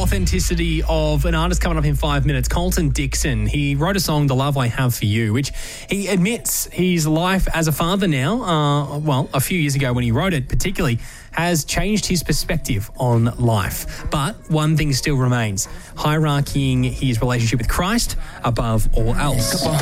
authenticity of an artist coming up in 5 minutes, Colton Dixon. He wrote a song, The Love I Have For You, which he admits his life as a father now, a few years ago when he wrote it particularly, has changed his perspective on life. But one thing still remains, hierarchying his relationship with Christ above all else.